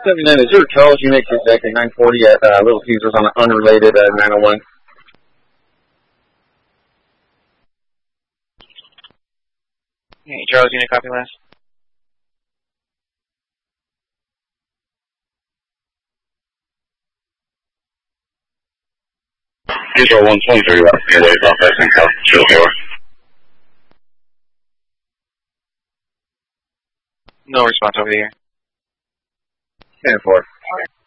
79, is your Charles unit connecting 940 at Little Caesars on an unrelated 901? Hey, Charles unit, copy last. Control 123 left, airways off passing south, chill tower. No response over here. 10-4.